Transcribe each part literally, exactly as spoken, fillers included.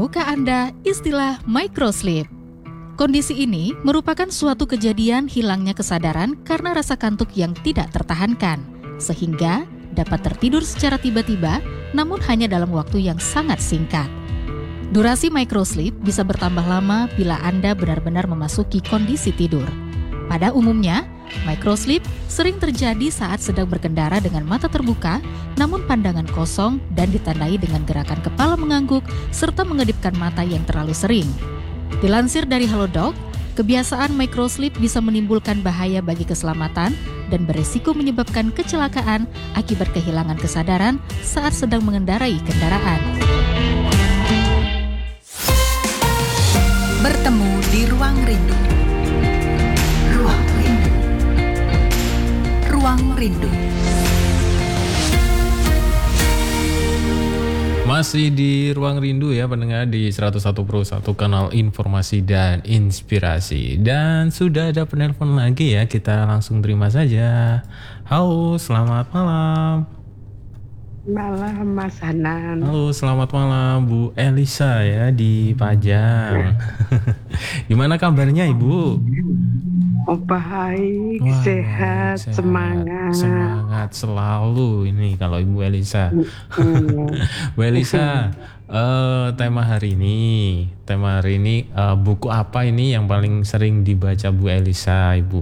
Tahukah Anda istilah microsleep? Kondisi ini merupakan suatu kejadian hilangnya kesadaran karena rasa kantuk yang tidak tertahankan, sehingga dapat tertidur secara tiba-tiba namun hanya dalam waktu yang sangat singkat. Durasi microsleep bisa bertambah lama bila Anda benar-benar memasuki kondisi tidur. Pada umumnya, microsleep sering terjadi saat sedang berkendara dengan mata terbuka, namun pandangan kosong dan ditandai dengan gerakan kepala mengangguk serta mengedipkan mata yang terlalu sering. Dilansir dari Halodoc, kebiasaan microsleep bisa menimbulkan bahaya bagi keselamatan dan beresiko menyebabkan kecelakaan akibat kehilangan kesadaran saat sedang mengendarai kendaraan. Bertemu di ruang rindu. Ruang rindu. Ruang rindu. Masih di Ruang Rindu ya pendengar di seratus satu koma satu kanal informasi dan inspirasi. Dan sudah ada penelpon lagi ya, kita langsung terima saja. Halo, selamat malam. Malam Mas Hanan. Halo, selamat malam Bu Elisa ya di Pajang. Gimana kabarnya Ibu? Oh, baik, Wah, sehat, sehat, semangat. Semangat selalu ini kalau Ibu Elisa. Bu Elisa, uh, tema hari ini, tema hari ini uh, buku apa ini yang paling sering dibaca Bu Elisa, Ibu?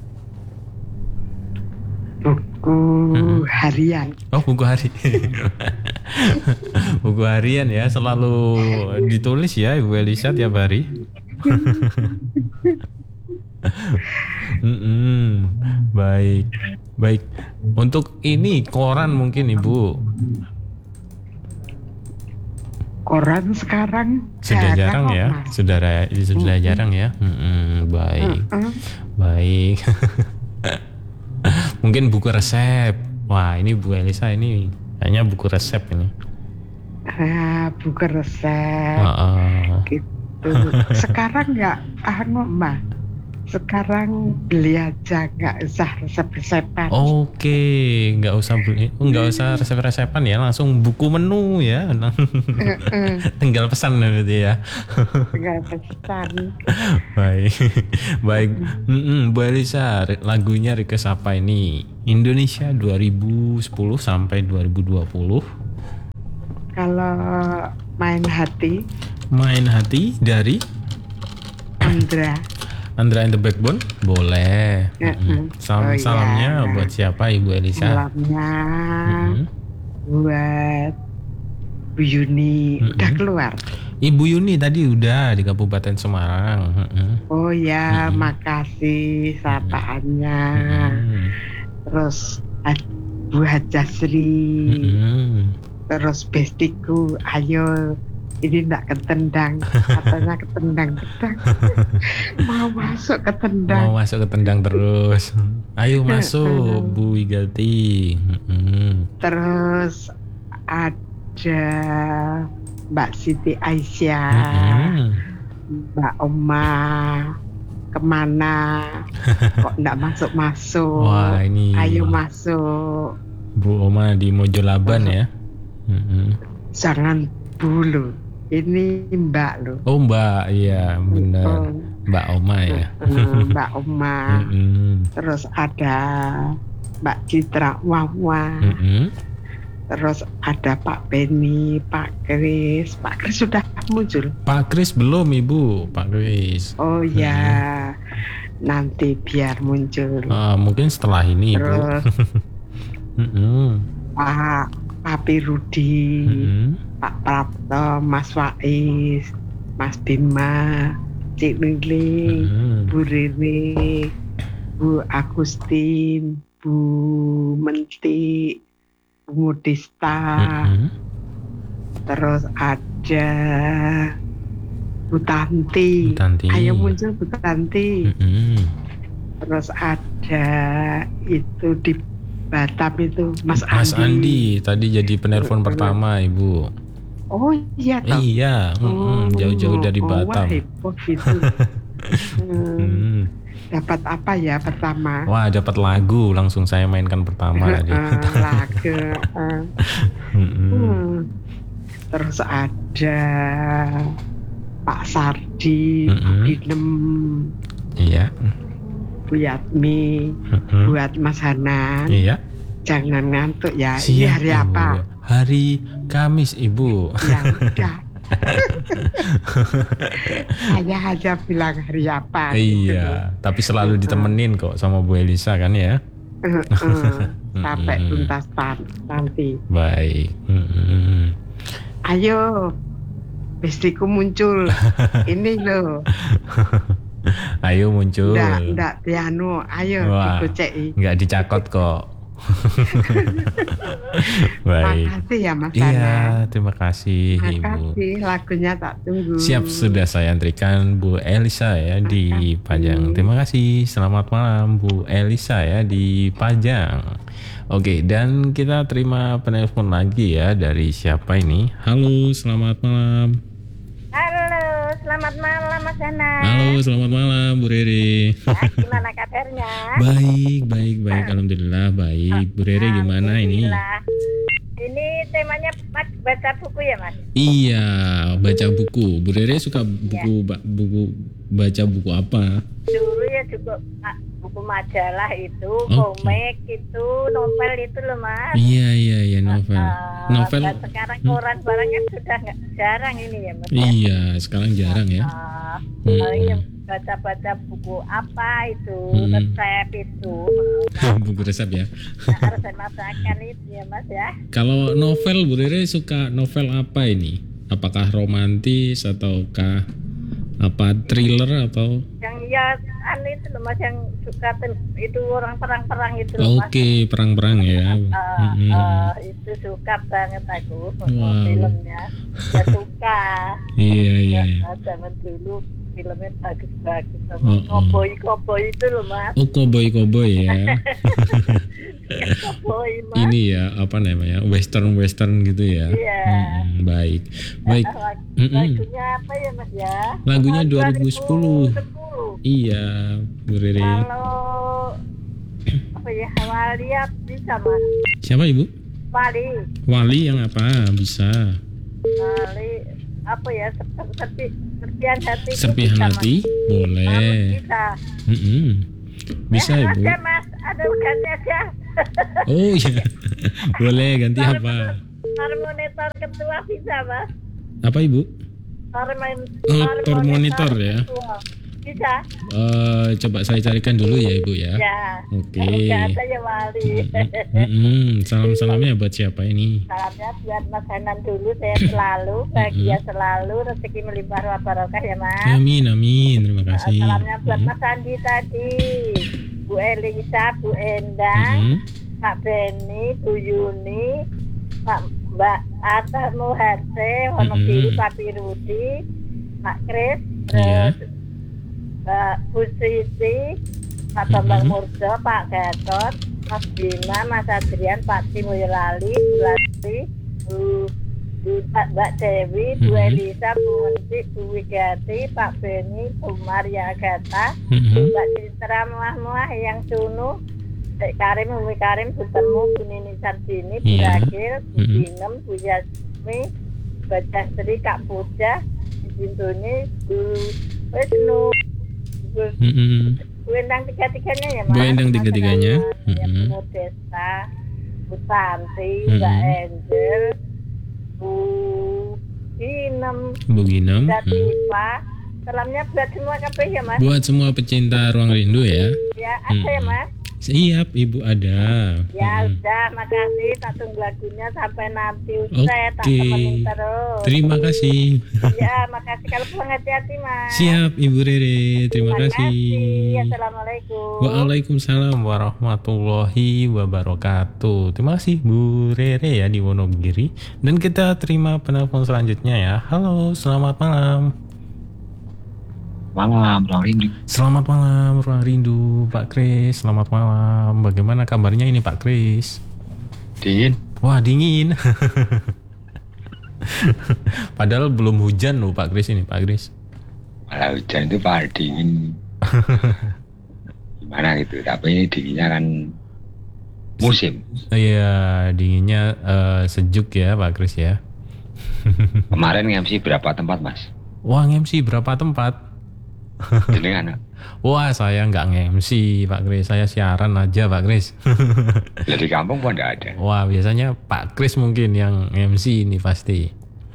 Buku hmm. harian. Oh, buku hari. Buku harian ya, selalu ditulis ya Ibu Elisa tiap hari. Mm-mm. Baik, baik. Untuk ini koran mungkin Ibu. Koran sekarang Sudah jarang ya, Mas. sudah sudah Mm-mm. jarang ya. Mm-mm. Baik, Mm-mm. baik. Mungkin buku resep. Wah, ini Bu Elisa ini kayaknya buku resep ini. Ah, buku resep. Uh-uh. Gitu. Sekarang nggak, anu Mbak. Sekarang beli aja, nggak usah resep-resepan. Oke, nggak usah beli, nggak usah resep-resepan ya, langsung buku menu ya. Tinggal pesan berarti ya. Tinggal pesan. Baik, baik. Mm-mm, Bu Elisa, lagunya request apa ini? Indonesia dua ribu sepuluh sampai dua ribu dua puluh. Kalau main hati, Main hati dari Andra. Andra and the Backbone, boleh. Mm-mm. Salam Oh, salamnya iya. buat siapa Ibu Elisa? Salamnya Mm-mm. buat Bu Yuni. Mm-mm. Udah keluar. Ibu Yuni tadi udah di Kabupaten Semarang. Mm-mm. Oh ya, Mm-mm. makasih sapaannya. Mm-mm. Terus Haj- Bu Hajasri. Mm-mm. Terus bestiku, ayo ini ndak ketendang, katanya ketendang-ketendang. Mau masuk ke tendang. Mau masuk ke tendang terus. Ayo masuk Bu Wigalti. Mm-mm. Terus ada Mbak Siti Aisyah, Mm-mm. Mbak Oma, kemana? Kok ndak masuk-masuk? Wah, ini Ayo masuk. Bu Oma di Mojolaban ya. Mm-mm. Jangan dulu. Ini Mbak loh. Oh Mbak, iya benar. Oh. Mbak Oma ya. Eh, Mbak Oma. Mm-mm. Terus ada Mbak Citra Wawa. Mm-mm. Terus ada Pak Beni, Pak Kris. Pak Kris sudah muncul. Pak Kris belum Ibu, Pak Kris. Oh ya, nanti biar muncul. Ah, mungkin setelah ini Ibu. Terus Mm-mm. Pak Papi Rudi, Mm-mm. Pak Prapto, Mas Faiz, Mas Bima, Cik Lili, Mm-mm. Bu Riri, Bu Agustin, Bu Menti, Bu Modista, Mm-mm. terus ada Bu Tanti. Bu Tanti. Ayo muncul Bu Tanti. Mm-mm. Terus ada itu di Batam itu Mas, Mas Andi. Andi tadi jadi penelpon Mm-mm. pertama Ibu. Oh iya toh. Iya, mm-mm, jauh-jauh dari oh, Batam. Wah heboh gitu. Hmm, Hmm. Dapat apa ya pertama? Wah, dapat lagu langsung saya mainkan pertama tadi. Eh, lagu. eh. Mm-mm. Hmm. terus ada Pak Sardi, Mm-mm. Bu Ginem, Iya. Bu Yatmi, Mm-mm. buat Mas Hanan. Iya. Jangan ngantuk ya. Ini Siap, hari Ibu. apa? Hari Kamis, Ibu. Ya udah. Saya aja bilang hari apa. gitu loh. Iya, tapi selalu ditemenin kok sama Bu Elisa kan ya. Eh, eh, sampai Mm-mm. tuntas tan- nanti. Baik. Mm-mm. Ayo, bestiku muncul. Ini loh. Ayo muncul. Ndak, ndak dianu. Ayo Wah, dikuceki. nggak dicakot kok. Baik. Makasih ya Mas Iya, Hanan. terima kasih Ibu. Makasih, lagunya tak tunggu. Siap, sudah saya antrikan Bu Elisa ya di Makasih. Pajang. Terima kasih. Selamat malam Bu Elisa ya di Pajang. Oke, dan kita terima penelpon lagi ya dari siapa ini? Halo, selamat malam. Halo, selamat malam Mas Hanan. Halo, selamat malam Bu Rere. Ya, gimana kabarnya? Baik, baik, baik. Alhamdulillah baik. Bu Rere gimana ini? Alhamdulillah. Ini temanya Mas baca buku ya Mas? Iya, baca buku. Bu Rere suka buku ba- buku baca buku apa? Dulu ya juga ah, buku majalah itu, Oke. komik itu, novel itu loh Mas. Iya, iya, iya, novel. Ah, Novel. dan sekarang koran barangnya sudah nggak jarang ini ya Mas. ya? Iya, sekarang jarang ya. Ah, Hmm. paling baca-baca buku apa itu, Hmm. resep itu, Buku resep ya. nah, resep masakan itu ya Mas ya. Kalau novel, Bu Rere suka novel apa ini? Apakah romantis ataukah apa thriller atau? Yang ya anu itu loh Mas, yang suka ten- itu orang perang-perang itu loh Mas. Oke, perang-perang ya. Ah, Mm-mm. ah, itu suka banget aku Wow. filmnya. Ya suka. Iya, iya. iya. Ya, zaman dulu filmnya bagus-bagus. Oh, oh. Koboi-koboi itu loh Mas. Oh, koboi-koboi ya. Koboi Mas. Ini ya apa namanya? Western-western gitu ya. Iya. Mm, baik. Baik. Ah, lag- Mm-mm. Lagunya apa ya Mas ya? Lagunya Ah, dua ribu sepuluh. sepuluh. Iya, Bu Rere. Kalau apa ya, Wali ya bisa Mas. Siapa Ibu? Wali. Wali yang apa? Bisa. Wali apa ya, sep- sepi serpihan hati itu Serpihan bisa, hati? Mas. Boleh. Harus bisa. Mm-mm. Bisa eh, Ibu. ada Mas, ada ganti aja. Oh iya. Boleh ganti apa? Harmonitor ketua bisa Mas. Apa Ibu? Harmon- Oh, tor monitor ya. ketua. Bisa. Eh, coba saya carikan dulu ya Ibu ya. Ya. Oke. Enggak ada ya Wali. Mm-mm. Salam-salamnya buat siapa ini? Salamnya buat Mas Hanan dulu, saya selalu bahagia selalu, rezeki melimpah ruah barokah ya Mas. Amin, amin. Terima kasih. Salamnya buat Mm-mm. Mas Andi tadi, Bu Elisa, Bu Endang, Mm-mm. Pak Beni, Bu Yuni, Pak Mbak Atta Muharte, Wonogiri, Mm-mm. Pak Pirudi, Pak Kris, Iya. terus Mbak Bu Siti, Pak Bambang Mm-mm. Murjo, Pak Gatot, Mas Bima, Mas Adrian, Pak Timoyolali, Bu Lati, Bu, Bu Mbak Dewi, Bu Mm-mm. Elisa, Bu Menteri, Bu Wigati, Pak Beni, Bu Maria Agatha, Mm-mm. Mbak Citra Muah-Muah yang Sunu, Dek Karim, Umi Karim, Bu Temu, Bu Nini Sardini, Bu Iya. Ragil, Bu Mm-mm. Dinem, Bu Yasmi, Bu Jastri, Kak Puja, Bu Bintuni, Bu Wisnu, Bu, Mm-mm. Bu Endang tiga-tiganya ya Mas. Bu Endang tiga-tiganya. Mas Hanan, ya, Bu Mm-mm. Modesta, Bu Santi, Mm-mm. Mbak Angel, Bu Dinem, Bu Ginem. Bu Mm. Tifa. Salamnya buat semua kabeh ya Mas. Buat semua pecinta Ruang Rindu ya. Ya, ada ya Mm. Mas. Siap, Ibu ada. Ya Mm. udah, makasih. Tak tunggu lagunya sampai nanti usai. Tak Oke. temenin terus. Terima kasih. Ya, makasih. Kalau pulang hati-hati Mas. Siap, Ibu Rere. Terima kasih. Assalamualaikum. Waalaikumsalam warahmatullahi wabarakatuh. Terima kasih Bu Rere ya di Wonogiri. Dan kita terima penelpon selanjutnya ya. Halo, selamat malam. Malam, Ruang Rindu. Selamat malam Ruang Rindu, Pak Kris. Selamat malam. Bagaimana kabarnya ini Pak Kris? Din, Wah, dingin. Padahal belum hujan loh Pak Kris ini, Pak Kris. malah hujan itu malah dingin. Gimana gitu, tapi ini dinginnya kan musim. Iya, dinginnya eh, sejuk ya Pak Kris ya. Kemarin M C berapa tempat Mas? Wah, M C berapa tempat? Jenengan. Wah, saya nggak nge-M C Pak Kris, saya siaran aja Pak Kris. Lah di kampung pun nggak ada. Wah, biasanya Pak Kris mungkin yang M C ini pasti.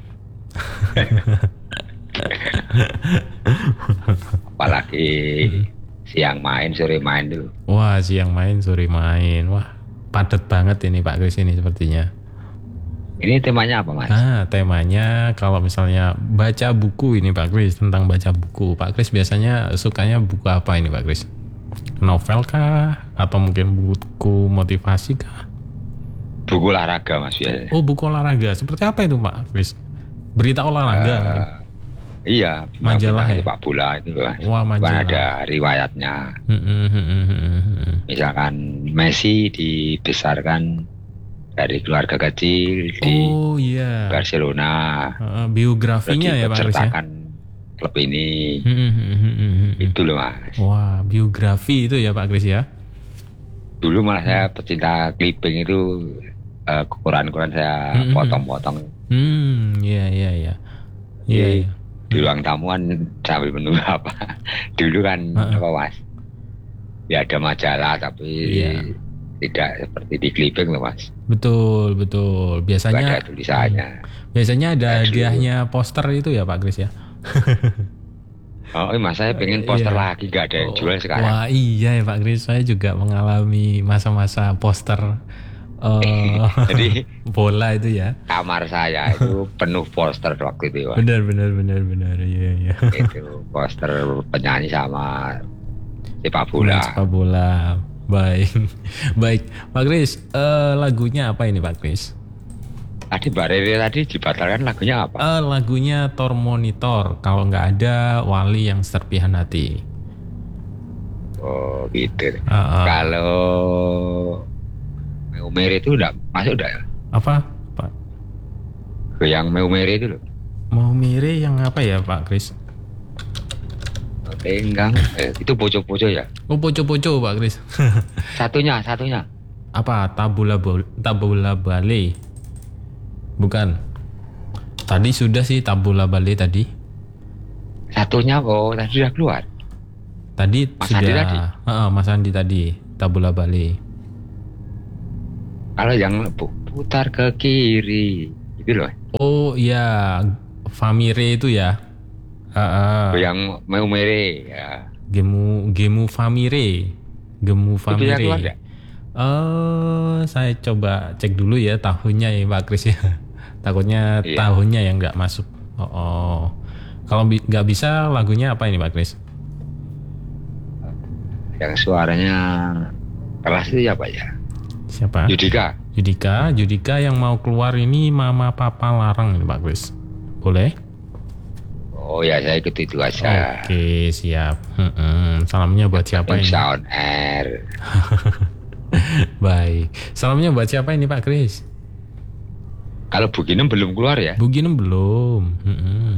Apalagi siang main, sore main dulu. Wah, siang main, sore main. Wah, padat banget ini Pak Kris ini sepertinya. Ini temanya apa Mas? Nah, temanya kalau misalnya baca buku ini Pak Kris, tentang baca buku. Pak Kris biasanya sukanya buku apa ini Pak Kris? Novel kah? Atau mungkin buku motivasi kah? Buku olahraga Mas biasanya. Oh, buku olahraga. Seperti apa itu Pak Kris? Berita olahraga. Uh, iya, majalah ya? Pak bola itu Mas. Wah, Bukan majalah. ada riwayatnya. Hmm, hmm, hmm, hmm, hmm, hmm. Misalkan Messi dibesarkan dari keluarga kecil di Oh iya. Barcelona. Uh, biografinya ya Pak Kris ya. Menceritakan klub ini. Hmm, hmm, hmm, hmm, hmm. Itu loh Mas. Wah, biografi itu ya Pak Kris ya. Dulu malah saya pecinta clipping itu, uh, koran-koran saya Hmm. potong-potong. Hmm, iya iya iya. Iya iya. Di ruang tamuan sambil menunggu apa. Dulu kan Uh-uh. apa Mas? Ya ada majalah tapi Iya. tidak seperti di clipping loh Mas. Betul, betul. Ada Biasanya tulisannya. biasanya ada Aduh. hadiahnya poster itu ya Pak Kris ya. Oh, iya, Mas saya pengen poster Iya. lagi, gak ada yang jual sekarang. Wah, iya ya Pak Kris, saya juga mengalami masa-masa poster eh, Jadi bola itu ya. kamar saya itu penuh poster waktu itu. Mas. Benar benar benar benar. Iya iya. Itu poster penyanyi sama sepak bola. Sepak bola. Baik. Baik. Pak Kris, eh, lagunya apa ini Pak Kris? Tadi Mbak Rere tadi dibatalkan lagunya apa? Eh, lagunya Tor Monitor. Kalau nggak ada Wali yang Serpihan Hati. Oh gitu. Ah, ah. Kalau Meumere itu udah masuk udah ya? Apa Pak? Yang Meumere itu loh. Mau mire yang apa ya Pak Kris? Tenggang. Eh, itu poco-poco ya? Oh, poco-poco Pak Kris. Satunya, satunya. Apa? Tabula Bo- Tabula Bale. Bukan. Tadi sudah sih Tabula Bale tadi. Satunya oh tadi sudah keluar. Tadi Mas sudah. Andi tadi? Heeh, Mas Andi tadi. Tabula Bale. Kalau yang pu- putar ke kiri itu loh. Oh iya, Famire itu ya. Heeh. Yang Meumere ya. Gemu Gemu Famire. Gemu Itu bisa keluar Famire. nggak? Eh, saya coba cek dulu ya tahunnya ya Pak Kris ya. Takutnya Iya. tahunnya yang nggak masuk. Oh, oh. Kalau bi- nggak bisa lagunya apa ini Pak Kris? Yang suaranya keras itu apa ya? Siapa? Yudika. Judika. Judika yang mau keluar ini Mama Papa larang ini Pak Kris. Boleh? Oh ya saya ikut itu aja. Oke, siap. Mm-mm. Salamnya buat siapa ini? Sound air. Baik. Salamnya buat siapa ini Pak Kris? Kalau Buginem belum keluar ya? Buginem belum. Mm-mm.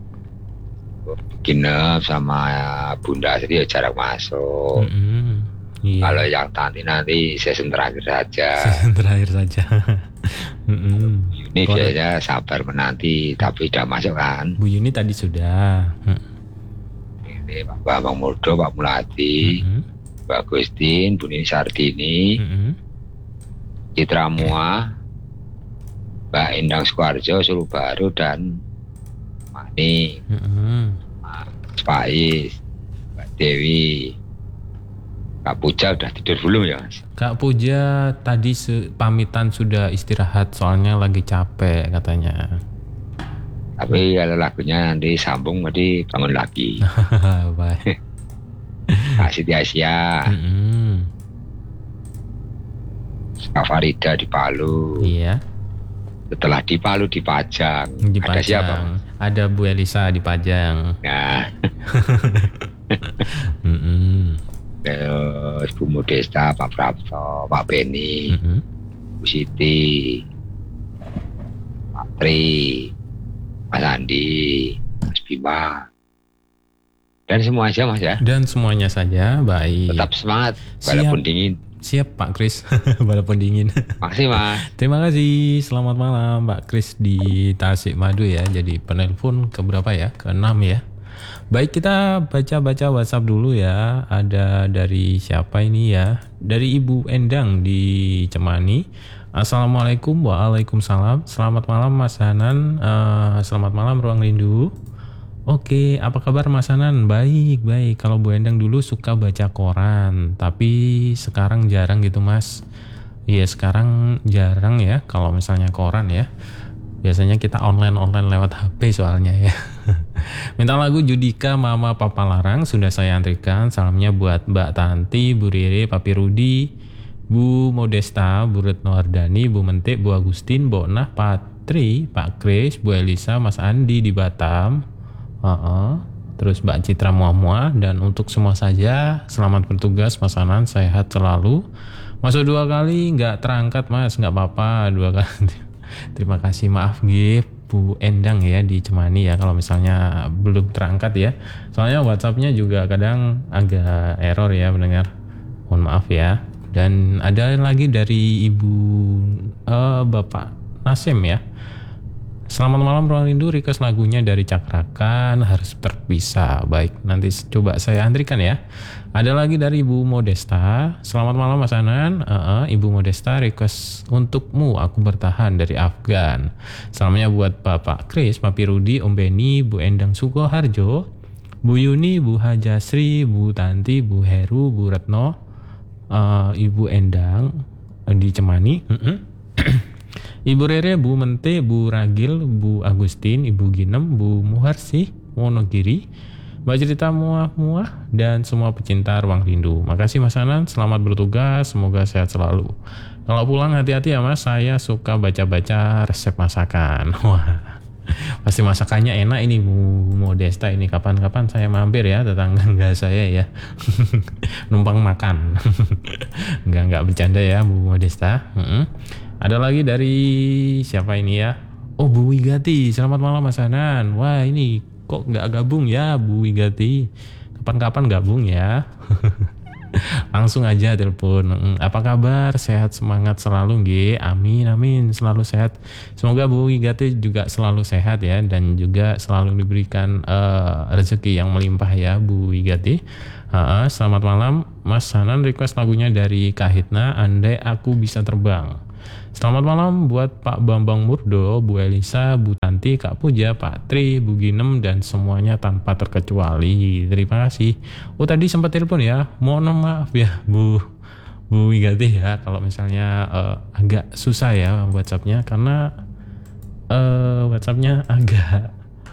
Buginem sama Bunda Sri ya jarang masuk. Mm-mm. Iya. Kalau yang nanti nanti season terakhir saja. Terakhir saja. Mm-mm. Ini Kalau- biasanya sabar menanti tapi udah masuk kan. Bu Yuni tadi sudah. Mm. Ini Pak Bambang Muldo, Pak Muladi, Mm-mm. Mbak Gustin, Bu Nini Sardini, Mm-mm. Citra Mua, Mbak Endang Sukoharjo, Sulu Baru dan Mani, Mm-mm. Mas Faiz, Mbak Dewi, Kak Puja udah tidur belum ya Mas? Kak Puja tadi se- pamitan sudah istirahat soalnya lagi capek katanya. Tapi kalau lagunya nanti sambung nanti bangun lagi. Baik. Kak Siti Asia, Mm-mm. Kak Farida di Palu. Iya. Setelah di Palu di Pajang. Di Ada siapa? Mas? Pajang. Ada Bu Elisa di Pajang. Nah, Mm-mm. terus Bu Modesta, Pak Prapto, Pak Beni, Mm-mm. Bu Siti, Pak Tri, Mas Andi, Mas Bima, dan semua aja Mas ya. Dan semuanya saja baik. Tetap semangat Siap. walaupun dingin. Siap Pak Kris, walaupun dingin. Makasih Mas. Terima kasih. Selamat malam Pak Kris di Tasikmadu ya. Jadi penelpon ke berapa ya? Ke enam ya. Baik, kita baca-baca WhatsApp dulu ya. Ada dari siapa ini ya? Dari Ibu Endang di Cemani. Assalamualaikum. Waalaikumsalam. Selamat malam Mas Hanan. Uh, selamat malam Ruang Rindu. Oke, apa kabar Mas Hanan? Baik, baik. Kalau Bu Endang dulu suka baca koran, tapi sekarang jarang gitu Mas. Iya, sekarang jarang ya kalau misalnya koran ya. Biasanya kita online-online lewat H P soalnya ya. Minta lagu Judika Mama Papa Larang sudah saya antrikan. Salamnya buat Mbak Tanti, Bu Riri, Papi Rudi, Bu Modesta, Bu Retno Ardani, Bu Mentik, Bu Agustin, Bu Nah, Patri, Pak Kris, Bu Elisa, Mas Andi di Batam. Uh-uh. Terus Mbak Citra Muamua. Dan untuk semua saja, selamat bertugas Mas Hanan, sehat selalu. Masuk dua kali nggak terangkat Mas, nggak apa-apa dua kali. Terima kasih, maaf Gip Bu Endang ya di Cemani ya kalau misalnya belum terangkat ya. Soalnya WhatsAppnya juga kadang agak error ya mendengar. Mohon maaf ya. Dan ada lagi dari Ibu uh, Bapak Nasim ya. Selamat malam Ruang Rindu, request lagunya dari Cakrakan Harus Terpisah. Baik, nanti coba saya antrikan ya. Ada lagi dari Ibu Modesta. Selamat malam Mas Hanan. uh, Ibu Modesta request Untukmu Aku Bertahan dari Afgan. Salamnya buat Bapak Kris, Papi Rudi, Om Beni, Bu Endang Sukoharjo, Bu Yuni, Bu Hajasri, Bu Tanti, Bu Heru, Bu Retno, uh, Ibu Endang di Cemani. uh-uh. Ibu Rere, Bu Mente, Bu Ragil, Bu Agustin, Ibu Ginem, Bu Muharsi, Wonogiri, Mbak Cerita Muah-Muah, dan semua pecinta Ruang Rindu. Makasih Mas Hanan, selamat bertugas, semoga sehat selalu. Kalau pulang hati-hati ya Mas, saya suka baca-baca resep masakan. Wah, pasti masakannya enak ini Bu Modesta ini. Kapan-kapan saya mampir ya, tetangga saya ya. Numpang makan. Enggak-enggak bercanda ya Bu Modesta. uh-uh. Ada lagi dari siapa ini ya? Oh, Bu Wigati. Selamat malam Mas Hanan. Wah, ini kok nggak gabung ya Bu Wigati? Kapan-kapan gabung ya. Langsung aja telepon. Apa kabar? Sehat, semangat selalu nggih. Amin amin, selalu sehat. Semoga Bu Wigati juga selalu sehat ya, dan juga selalu diberikan uh, rezeki yang melimpah ya Bu Wigati. Uh, selamat malam Mas Hanan, request lagunya dari Kahitna, Andai Aku Bisa Terbang. Selamat malam buat Pak Bambang Murdo, Bu Elisa, Bu Tanti, Kak Puja, Pak Tri, Bu Ginem, dan semuanya tanpa terkecuali. Terima kasih. Oh, tadi sempat telepon ya. Mohon maaf ya Bu Bu Wigati ya kalau misalnya uh, agak susah ya WhatsAppnya, karena uh, WhatsAppnya agak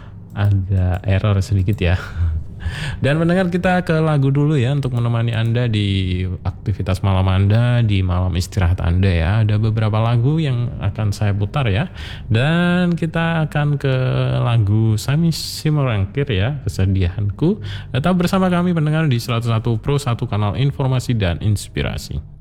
agak error sedikit ya. Dan mendengar, kita ke lagu dulu ya untuk menemani Anda di aktivitas malam Anda, di malam istirahat Anda ya. Ada beberapa lagu yang akan saya putar ya. Dan kita akan ke lagu Sami Simorangkir ya, Kesedihanku. Tetap bersama kami pendengar di seratus satu Pro satu Kanal Informasi dan Inspirasi.